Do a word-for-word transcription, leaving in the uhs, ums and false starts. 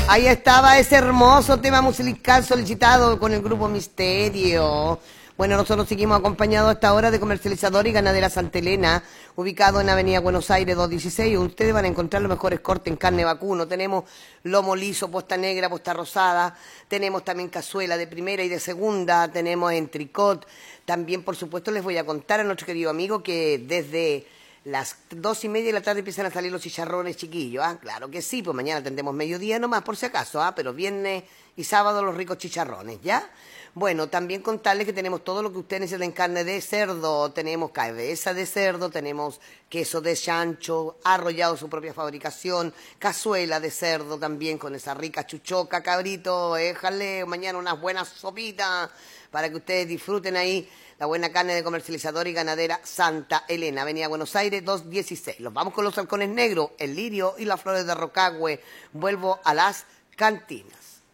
Ahí estaba ese hermoso tema musical solicitado con el grupo Misterio. Bueno, nosotros seguimos acompañados a esta hora de Comercializador y Ganadera Santa Elena, ubicado en Avenida Buenos Aires doscientos dieciséis. Ustedes van a encontrar los mejores cortes en carne vacuno. Tenemos lomo liso, posta negra, posta rosada. Tenemos también cazuela de primera y de segunda. Tenemos entrecot. También, por supuesto, les voy a contar a nuestro querido amigo que desde las dos y media de la tarde empiezan a salir los chicharrones chiquillos, ¿ah? Claro que sí, pues mañana tendremos mediodía nomás por si acaso, ¿ah? Pero viernes y sábado los ricos chicharrones, ¿ya? Bueno, también contarles que tenemos todo lo que ustedes necesitan en carne de cerdo, tenemos cabeza de cerdo, tenemos queso de chancho, arrollado su propia fabricación, cazuela de cerdo también con esa rica chuchoca, cabrito, déjale mañana unas buenas sopitas para que ustedes disfruten ahí la buena carne de Comercializador y Ganadera Santa Elena, Avenida Buenos Aires doscientos dieciséis. Los vamos con los halcones negros, el lirio y las flores de Rocagüe. Vuelvo a las cantinas.